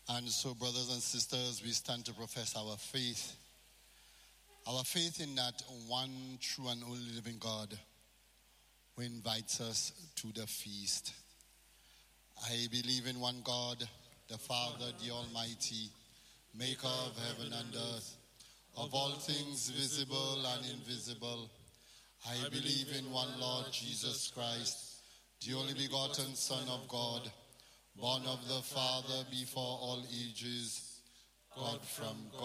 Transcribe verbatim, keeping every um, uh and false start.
And so, brothers and sisters, we stand to profess our faith. Our faith in that one true and only living God who invites us to the feast. I believe in one God, the Father, the Almighty, maker of heaven and earth, of all things visible and invisible. I believe in one Lord Jesus Christ, the only begotten Son of God, born of the Father before all ages, God from God.